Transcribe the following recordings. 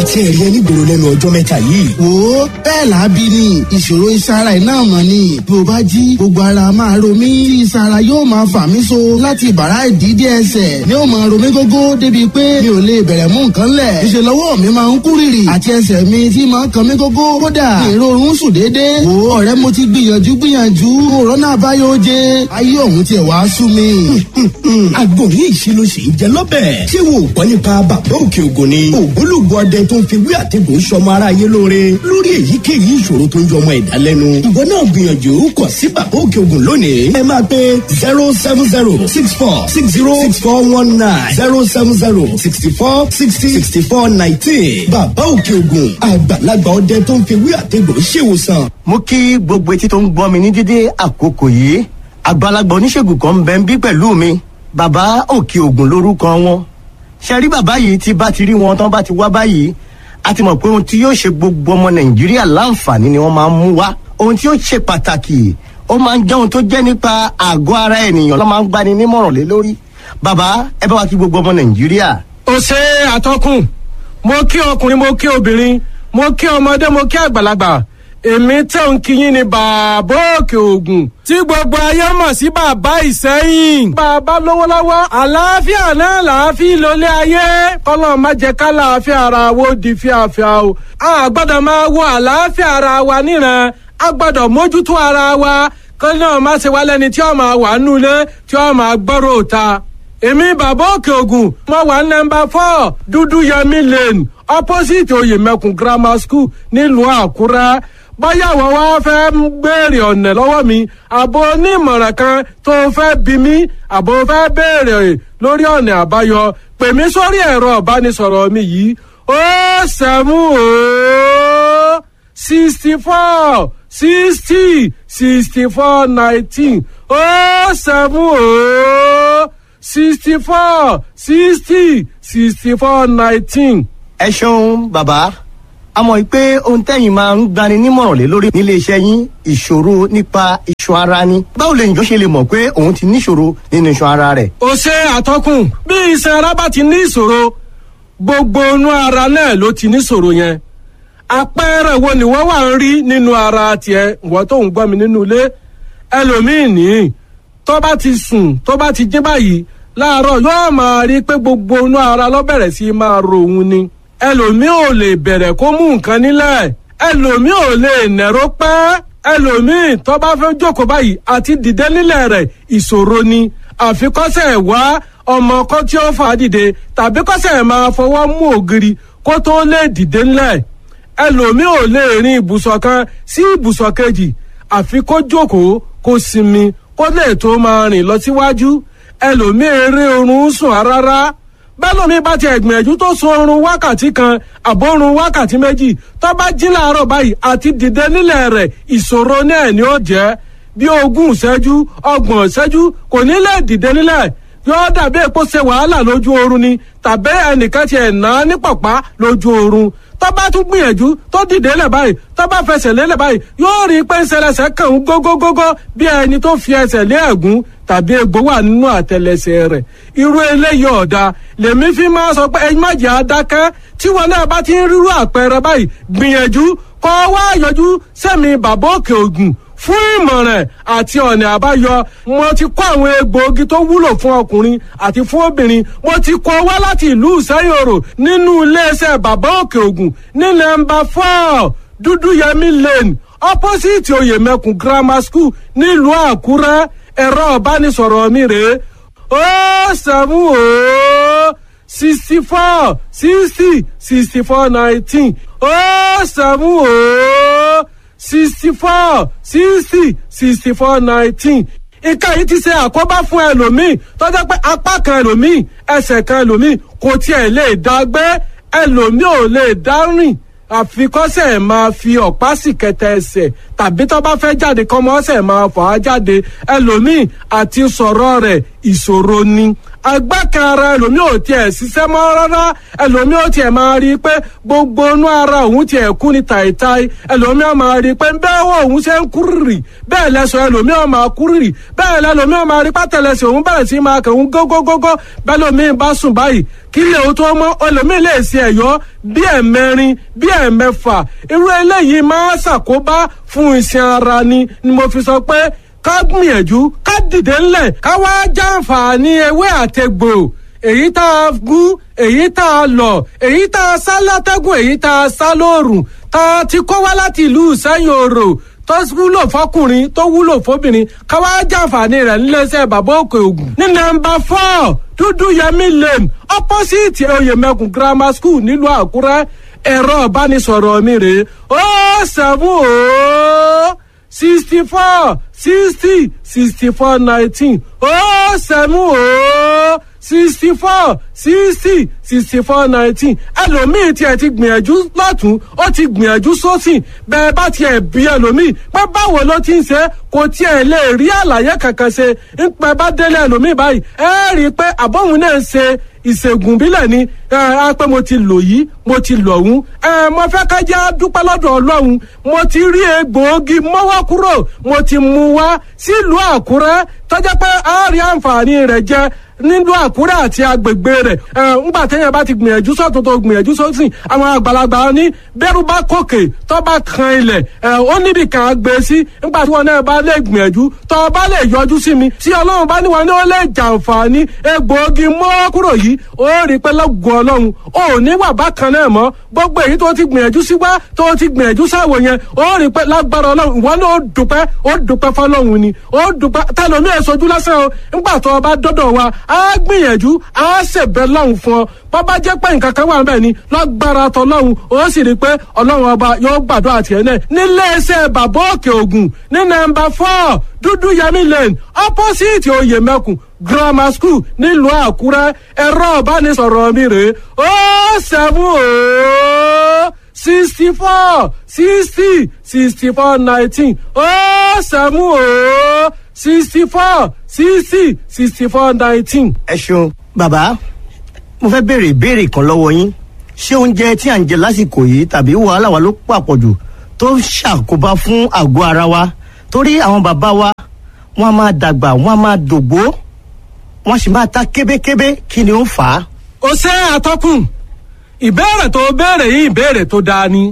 tí ẹ rí ẹ nígboro lẹ́nu ọjọ́ mẹ́ta yìí. wo bẹ́ẹ̀ làábí ni ìṣòro ìsara iná mọ̀ ni bí o bá jí gbogbo ara máa ro mí tí ìsara yóò máa fà mí so láti bàrá ìdídé ẹsẹ̀ ni ó máa ro mí gógó débi pé mi ò lè bẹ̀rẹ̀ mú nǹkan lẹ̀. ìṣe lọ́wọ́ mi máa ń kú rìrì àti ẹsẹ̀ mi tí máa ń kan mí gógó kódà èrò oorun sùn déédéé. wo ọ̀rẹ́ mo ti gbìyànjú òrónà àbáyọ oje ayé òun tiẹ̀ wá sú mi. àgbo yìí ṣe ló ṣe ń jẹ lọ́bẹ̀. ṣé wo gbọ́ nípa bàbá òkè ògùn ni. ògbólógbò ọdẹ tó ń fi wí àtẹ̀gùn sọmọ aráyé lóore lórí èyíkéyìí ìṣòro tó ń jọ ọmọ ẹ̀dá lẹ́nu. ìwọ náà gbìyànjú kọ sí bàbá òkè ògùn lónìí. ẹ máa pe 07064646419 07064646419. bàbá òkè ògùn àgbàlagbà ọdẹ tó ń fi wí àtẹ̀gùn ṣèwòsàn. mo kí gbogbo etí tó ń gbọ́ mi ní dédé àkókò yìí. àgbàlagbà oníṣègùn kan ń bẹ ń bí pẹ̀lú mi. bàbá òkè ògùn lórúkọ wọn. ṣe rí bàbá yìí tí bá ti rí wọn tán bá ti wá báyìí a ti mọ̀ pé ohun tí yóò ṣe gbogbo ọmọ nàìjíríà láǹfààní ni wọ́n máa ń mú wá. ohun tí yóò ṣe pàtàkì ó máa ń jẹ́ ohun tó jẹ́ nípa àgọ́ ara ènìyàn ló máa ń gbani nímọ̀ràn lé lórí. bàbá ẹ bá wa kí gbogbo ọmọ nàìjíríà. ó ṣe àtọkùn mo kí ọkùnrin mo kí obìnrin mo kí ọmọdé mo kí àgbàlagbà èmi tẹ̀ ń kíyìn ní bàbá òkè ògùn tí gbogbo ayé mọ̀ sí bàbá ìsẹ́yìn. bàbá lówó lọ́wọ́ àlàáfíà náà làáfíà lólé ayé kọ́lọ́ má jẹ́ ká làáfíà ara wo di fíafíà o. a gbọ́dọ̀ máa wo àlàáfíà ara wa níran a gbọ́dọ̀ mójútó ara wa kọ́lọ́ náà má ṣe wá lẹ́ni tí ó máa wà nulẹ̀ tí ó máa gbọ́rọ̀ òta. èmi bàbá òkè ògùn mo wà nọ́mbà 4 dúdú yẹmí lane opposite oyèmẹkùn grammar school nílùú àkúrẹ́. báyà wọ́n wá fẹ́ béèrè ọ̀nà lọ́wọ́ mi àbò onímọ̀ràn kan tó fẹ́ bí mi àbò fẹ́ béèrè lórí ọ̀nà àbáyọ pè mí sórí ẹ̀rọ ìbánisọ̀rọ̀ mi yìí 07064 60 64 19 07064 60 64 19. ẹ ṣeun bàbá a mọ̀ pé ohun tẹ́yìn máa ń gbani nímọ̀ràn lé lórí nílé iṣẹ́ yín ìṣòro nípa iṣan ara ni. báwo lè yàn ṣe lè mọ̀ pé òun ti níṣòro nínú iṣan ara rẹ̀. ó ṣe àtọkùn bí iṣan ara bá ti ní ìṣòro gbogbo inú ara náà ló ti níṣòro yẹn. àpẹẹrẹ wo ni wọ́n wà ń rí nínú ara tiẹ̀ wọ́n tó ń gbọ́ mi nínú ilé ẹlòmíì ní tó bá ti sùn tó bá ti jí báyìí láàárọ̀ yóò máa rí pé gbogbo inú ara ló bẹ̀rẹ̀ sí máa ro òun ni ẹlòmíì ò lè bẹ̀rẹ̀ kó mú nǹkan nílẹ̀ ẹlòmíì ò lè nẹ̀rọ pẹ́ ẹlòmíì tó bá fẹ́ jókòó báyìí àti dìde nílẹ̀ rẹ̀ ìṣòro ni àfikọ́sẹ̀ wá ọmọ kan tí ó fà á dìde tàbí kọ́sẹ̀ máa fọwọ́ mú ògiri kó tó lè dìde nílẹ̀ ẹlòmíì ò lè rin ibùsọ̀ kan sí ibùsọ̀ kejì àfi kó jókòó kó sinmi kó lè tó máa rìn lọ síwájú ẹlòmíì eré oorun sùn rárá bẹ́lómi bá ti ẹ̀gbìyànjú tó sun oorun wákàtí kan àbórun wákàtí méjì tó bá jí láàárọ̀ báyìí àti dìde nílẹ̀ rẹ̀ ìṣòro náà ni ó jẹ́ bí 20 ìṣẹ́jú 30 ìṣẹ́jú kò ní lè dìde nílẹ̀ yóò dàbí èpo ṣe wàhálà lójú oorun ni tàbí ẹnìkan ti ẹ̀ ná ní pàpá lójú oorun tó bá tún gbìyànjú tó dìde lẹ̀ báyìí tó bá fẹsẹ̀ lélẹ̀ báyìí yóò rí pé ńṣẹlẹsẹ̀ kàn ń gógógógó bí ẹni tó fi ẹsẹ̀ lé ẹ̀gún tàbí egbò wà nínú àtẹlẹsẹ̀ rẹ̀ irú eléyìí ọ̀dà lèmi fi máa sọ pé ẹ má jẹ́ adákẹ́ tí wọn náà bá ti ń rírú àpẹẹrẹ báyìí gbìyànjú kó wá yọjú sẹ́mi bàbá òkè ògùn fún ìmọ̀ràn àti ọ̀nà àbáyọ mo ti kó àwọn egbòogi tó wúlò fún ọkùnrin àti fún obìnrin mo ti kó wá láti ìlú ìsẹ́yòrò nínú iléeṣẹ́ bàbá òkè ògùn ní nọ́mbà 4 dúdúyẹmí lane opposite oyèmẹkùn grammar school nílùú àkúrẹ́ ẹ̀rọ ìbánisọ̀rọ̀ mi rèé 07064 60 64 19 070 64 19. nǹkan yìí ti ṣe àkóbá fún ẹlòmíì tó jẹ́ pé apá kan ẹlòmíì ẹsẹ̀ kan ẹlòmíì kò tiẹ̀ lè dá gbé ẹlòmíì ò lè dá rìn àfikọ́sẹ̀ máa fi ọ̀pá sì kẹtẹ ẹsẹ̀ tàbí tó bá fẹ́ jáde kọ́mọ ọ̀sẹ̀ máa fà á jáde ẹlòmíì àti sọ̀rọ̀ rẹ̀ ìṣòro ni agbákan ara ẹlòmíì ò tiẹ̀ ṣiṣẹ́ mọ́ rárá ẹlòmíì ò tiẹ̀ máa rí i pé gbogbo inú ara òun tiẹ̀ kú ní tàìtàì ẹlòmíì ò máa rí i pé bẹ́ẹ̀ wọ òun ṣe ń kúrìrì bẹ́ẹ̀ lẹ́sọ̀ ẹlòmíì ò máa kúrìrì bẹ́ẹ̀ lẹ́lòmíì ò máa rí pátẹ́lẹsẹ̀ òun bẹ̀rẹ̀ sí máa kẹ̀ òun gógógógó bẹ́ẹ̀ lòmíì bá sùn báyìí kí lè o tó mọ́ ẹlòmíì lè ṣe ẹ̀yọ́ bí ẹ̀mẹrin bí ẹ̀mẹfà irú eléyìí máa ṣàkóbá fún iṣan ara ni mo fi sọ pé ká gbìyànjú ká dìde ńlẹ̀ ká wá jàǹfààní ewé àtegbò èyí tá a gún èyí tá a lọ̀ èyí tá a sá látẹ́gùn èyí tá a sá lóòrùn tá a ti kó wá láti ìlú Ìsẹ́yìn Òrò tó wúlò fọkùnrin tó wúlò fóbìnrin ká wá jàǹfààní rẹ̀ níléeṣẹ́ bàbá Òkè Ògùn ní nọ́mbà 4 Dúdúyẹmí Lane opposite Oyèmẹkùn Grammar School nílùú Àkúrẹ́ ẹ̀rọ ìbánisọ̀rọ̀ mi rèé 64 60 64 19 64 60 64 19 ẹlòmíì tiẹ̀ ti gbìyànjú lọ́tún ó ti gbìyànjú sósì bẹ́ẹ̀ bá tiẹ̀ bí ẹlòmíì pé báwo ló ti ń ṣe kò tiẹ̀ lè rí àlàyé kankan ṣe ń pẹ́ bá délé ẹlòmíì báyìí ẹ rí i pé àbọ̀hún náà ń ṣe ìṣègùn bílẹ̀ ni ẹ pé mo ti lò yìí mo ti lò ọ̀hún mo fẹ́ ká jẹ́ dúpẹ́ lọ́dọ̀ Ọlọ́run mo ti rí egbòogi mọ́wọ́ kúrò mo ti mú wá sílùú Àkúrẹ́ tọ́jà pé a rí àǹfààní rẹ̀ jẹ nílùú Àkúrẹ́ àti agbègbè rẹ̀ ńgbà téèyàn bá ti gbìyànjú sọ́tún tó gbìyànjú sósì àwọn àgbàlagbà ní bẹ́rù bá kòkè tó bá kan ilẹ̀ ó níbi kan á gbé sí ńgbà tí wọn náà bá lè gbìyànjú tó bá lè yọjú sí mi tí Ọlọ́run bá ní wọn ní ó lè jàǹfààní egbòogi mọ́ kúrò yìí ó rí pé lọ́gùn Ọlọ́run ó ní wà bákan náà mọ́ gbogbo èyí tó ti gbìyànjú sí wá tó ti gbìyànjú sáwò yẹn ó rí pé lágbára Ọlọ́run ìwọ náà ó dúpẹ́ fọlọ́run ni ó dúpẹ́ tẹlomi èsojú lásán o ńgbà tó bá dọ́dọ̀ wa á gbìyànjú á ṣèbẹ̀ lọ́hùn fún ọ bọ́bá jẹ́ pé nǹkan kan wà níbẹ̀ ni lágbára tọlọ́hun ó sì rí i pé Ọlọ́run ọba yóò gbàdúrà tiẹ̀ náà nílé iṣẹ́ bàbá Òkè Ògùn ní nọ́mbà 4 Dúdúyẹmí Lane opposite Oyèmẹkùn Grammar School nílùú Àkúrẹ́ ẹ̀rọ ìbánisọ̀rọ̀ mi rèé 64 60 64 19 64 60 64 19. ẹ ṣeun bàbá mo fẹ́ béèrè ìbéèrè kan lọ́wọ́ yín ṣé oúnjẹ tí à ń jẹ lásìkò yìí tàbí wàhálà wa ló pàpọ̀jù tó ń ṣàkóbá fún àgọ́ ara wa torí àwọn bàbá wa wọ́n á máa dàgbà wọ́n á máa dògbó wọ́n sì máa ta kébékébé kí ni ó fà á. ó ṣe àtọkùn ìbéèrè tó béèrè yìí ìbéèrè tó dáa ni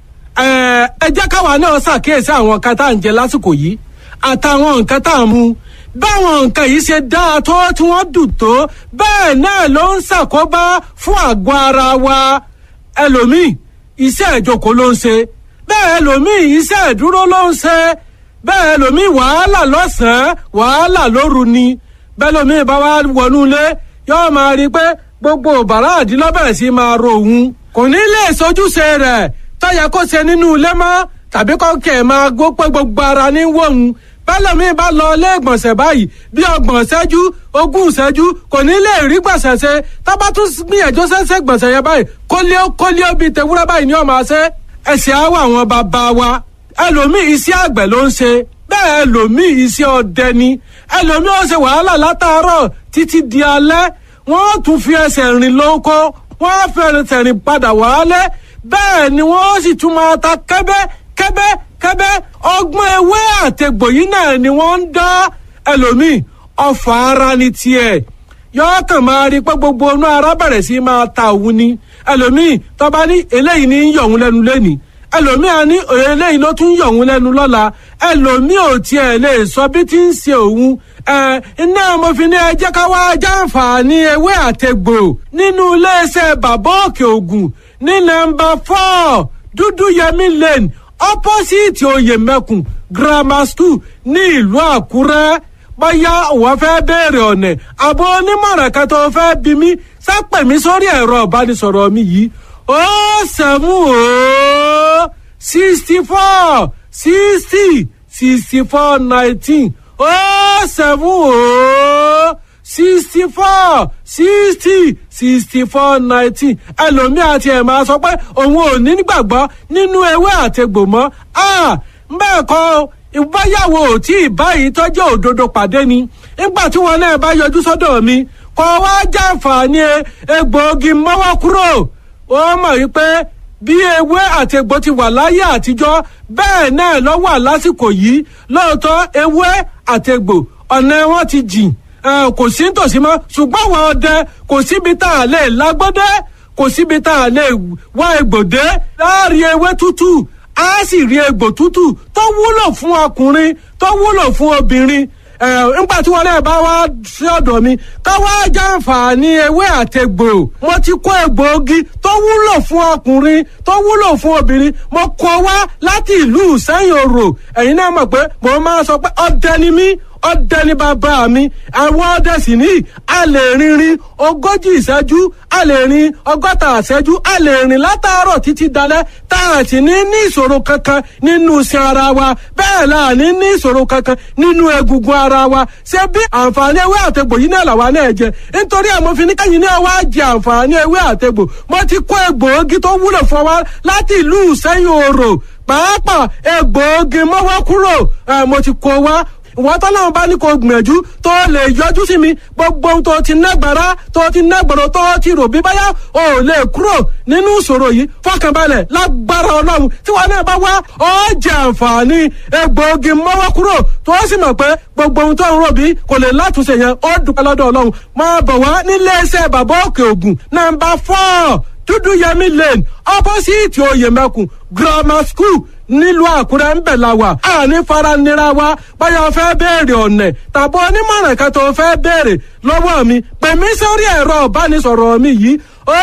ẹ jẹ́ káwa náà ṣàkíyèsí àwọn nǹkan tá à ń jẹ lásìkò yìí àtàwọn nǹkan tá à ń mu báwọn nǹkan yìí ṣe dáa tó tí wọ́n dùn tó bẹ́ẹ̀ náà ló ń ṣàkóbá fún àgọ́ ara wa ẹlòmíì iṣẹ́ ìjókòó ló ń ṣe bẹ́ẹ̀ ẹlòmíì iṣẹ́ ìdúró ló ń ṣe bẹ́ẹ̀ ẹlòmíì wàhálà lọ́sàn-án wàhálà lóru ni bẹ́ẹ̀ ẹlòmíì bá wá wọnú ilé yóò máa rí i pé gbogbo bàrá àdínlọ́bẹ̀rẹ̀ sí máa ro òun kò ní lè sojúṣe rẹ̀ tọ́yẹ kó ṣe nínú ilé mọ́ tàbí kọ́kẹ́ máa gbó pé gbogbo ara ní wọ̀hún bẹ́lẹ̀mí bá lọ ilé ìgbọ̀nsẹ̀ báyìí bí 30 ìṣẹ́jú 20 ìṣẹ́jú kò ní lè rí gbọ̀nsẹ̀ ṣe tábà tún gbìyànjú ṣẹ́ṣẹ́ gbọ̀nsẹ̀ yẹn báyìí kólíó bíi tewúrẹ́ báyìí ni ó máa ṣe ẹ̀sìn àwọ̀ àwọn bàbá wa ẹlòmíì iṣẹ́ àgbẹ̀ ló ń ṣe bẹ́ẹ̀ ẹlòmíì iṣẹ́ ọdẹ ni ẹlòmíì ó ṣe wàhálà látàárọ̀ títí di alẹ́ wọ́n tún fi ẹsẹ̀ rìn lóko wọ́n fi ẹsẹ̀ rìn padà wálé bẹ́ẹ̀ ni wọ́n sì tún máa ta kẹ́bẹ́ ọgbọ́n ewé àtegbò yìí náà ni wọ́n ń dá ẹlòmíì ọfà ara ní tiẹ̀ yọọ kàn máa rí pé gbogbo inú ara bẹ̀rẹ̀ sí máa ta òun ni ẹlòmíì tó bá ní eléyìí ní yọ̀ òun lẹ́nu lẹ́nìí ẹlòmíì á ní eléyìí ló tún yọ̀ òun lẹ́nu lọ́la ẹlòmíì ò tiẹ̀ lè sọ bí tí ń ṣe òun iná mo fi ní ẹ jẹ́ ká wá jàǹfààní ewé àtegbò nínú iléeṣẹ́ bàbá Òkè Ògùn ní nọ́mbà 4 Dúdúyẹmí Lane opposite Oyèmẹkùn Grammar School ní ìlú Àkúrẹ́ bóyá wọ́n fẹ́ béèrè ọ̀nà àbọ̀ onímọ̀ràn kan tó fẹ́ bí mi sápẹ̀ mi sórí ẹ̀rọ ìbánisọ̀rọ̀ mi yìí 64 60 64 19 64 60 64 19 ẹlòmíì àti ẹ̀ máa sọ pé òun ò ní gbàgbọ́ nínú ewé àtegbò mọ́ bẹ́ẹ̀ kọ́ ìbáyàwó tí ìbáyìí tọ́jú òdodo pàdé ni nígbà tí wọn náà bá yọjú sọ́dọ̀ mi kọ́ wá jàǹfààní egbòogi mọ́wọ́ kúrò ó mọ̀ wípé bí ewé àti egbò ti wà láyé àtijọ́ bẹ́ẹ̀ náà ló wà lásìkò yìí lóòótọ́ ewé àti egbò ọ̀nà wọn ti jìn kò sí nítòsí mọ́ ṣùgbọ́n àwọn ọdẹ kò síbi tá a lè lágbọ́dẹ́ kò síbi tá a lè wá egbòdé láàrin ewé tútù á sì rí egbò tútù tó wúlò fún ọkùnrin tó wúlò fún obìnrin nígbà tí wọn náà bá wá sí ọ̀dọ̀ mi ká wá jàǹfààní ewé àtẹgbò mo ti kó egbòogi tó wúlò fún ọkùnrin tó wúlò fún obìnrin mo kó wá láti ìlú Ìsẹ́yìn Òrò ẹ̀yin náà mọ̀ pé mo máa sọ pé ọdẹ ni mí ọdẹ ní bàbá mi àwọn ọdẹ sì ní a lè rìnrìn 40 ìṣẹ́jú a lè rìn 60 ìṣẹ́jú a lè rìn látàárọ̀ títí dalẹ́ tá a sì ní ìṣòro kankan nínú iṣan ara wa bẹ́ẹ̀ la ní ìṣòro kankan nínú egungun ara wa ṣé bí àǹfààní ewé àtegbò yìí náà làwa náà jẹ nítorí àmọ́ fi ní kẹ́yìn náà wá jẹ àǹfààní ewé àtegbò mo ti kó egbòogi tó wúlò fún wa láti ìlú Ìsẹ́yìn Òrò pàápàá egbòogi mọ́wọ́ kúrò mo ti kó wá ìwọ́n tọ́lọ́run bá ní kó gbìyànjú tó lè yọjú sí mi gbogbo ohun tó ti nágbára tó ti nágbọ̀rọ̀ tó ti rò bí báyà ò lè kúrò nínú ìṣòro yìí fọkànbalẹ̀ lágbára Ọlọ́run tí wọn náà bá wá ó jẹ àǹfààní egbòogi mọ́wọ́ kúrò tó sì mọ̀ pé gbogbo ohun tó ń rò bí kò lè látúnṣe yẹn ó dúpẹ́ lọ́dọ̀ Ọlọ́run máa bọ̀ wá nílé iṣẹ́ bàbá Òkè Ògùn nàmbà 4 Dúdúyẹmí Lane opposite Oyèmẹkùn grammar school nílùú Àkúrẹ́ ń bẹ̀ la wà àní faranira wa báyọ̀ fẹ́ béèrè ọ̀nà tàbí onímọ̀ràn kan tó fẹ́ béèrè lọ́wọ́ mi pè mí sórí ẹ̀rọ ìbánisọ̀rọ̀ mi yìí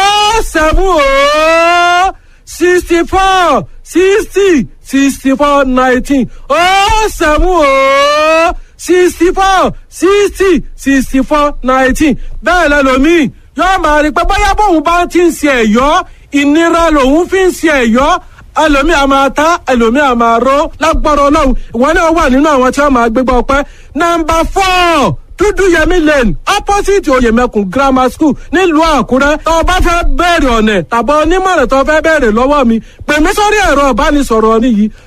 70 64 60 64 19 70 64 60 64 19 bẹ́ẹ̀ lẹ́lòmíì yóò máa rí pé bóyá bóun bá ti ń ṣe ẹ̀yọ́ ìnira lòun fi ń ṣe ẹ̀yọ́ ẹlòmí a máa ta ẹlòmí a máa ró lágbára Ọlọ́run ìwọ náà wà nínú àwọn tí wọ́n máa gbégbá ọpẹ́ nọ́mbà 4 Dúdúyẹmí Lane opposite Oyèmẹkùn grammar school nílùú Àkúrẹ́ tó o bá fẹ́ bẹ̀rẹ̀ ọ̀nà tàbí onímọ̀ràn tó fẹ́ bẹ̀rẹ̀ lọ́wọ́ mi pè mí sórí ẹ̀rọ ìbánisọ̀rọ̀ mi yìí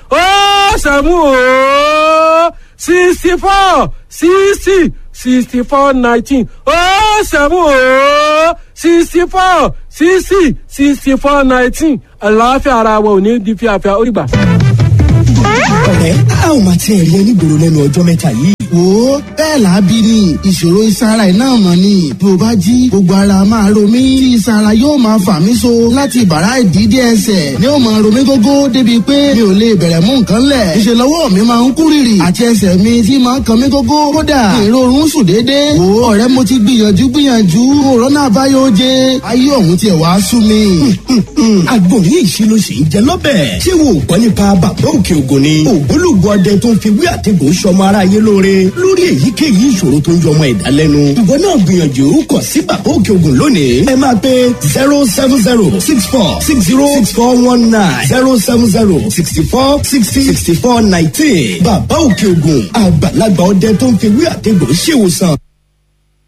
64 60 64 19 64 60 64 19 àlàáfíà ara wa ò ní di fíafíà ó rí gbà. ọ̀rẹ́ a ò máa tiẹ̀ rí ẹni gbòòrò lẹ́nu ọjọ́ mẹ́ta yìí. wò ó bẹ́ẹ̀ làábí ni ìṣòro ìsara iná mọ̀ ni bí o bá jí gbogbo ara máa ro mí tí ìsara yóò máa fà mí so láti bàrá ìdídé ẹsẹ̀ ni ó máa ro mí gógó débi pé mi ò lè bẹ̀rẹ̀ mú nǹkan lẹ̀ ìṣe lọ́wọ́ mi máa ń kú rìrì àti ẹsẹ̀ mi tí máa ń kan mí gógó kódà ìrorun sùn déédéé wò ó ọ̀rẹ́ mo ti gbìyànjú òrónà àbáyọ jẹ ayé ọ̀hún tiẹ̀ wá sú mi. agbóhùn ìṣirò sì ń jẹ lọ́bẹ̀ ṣé wo gbọ́ nípa bàbá Òkè Ògùn ni ògbólógbòó ọdẹ tó ń fi wí àtẹ̀gùn sọmọ aráyé lóore lórí èyíkéyìí ìṣòro tó ń yọmọ ẹ̀dá lẹ́nu. ìwọ náà gbìyànjú kọ̀ sí bàbá Òkè Ògùn lónìí. ẹ máa pe 07064646419 07064606419. bàbá Òkè Ògùn àgbàlagbà ọdẹ tó ń fi wí àtẹ̀gùn ṣèwòsàn.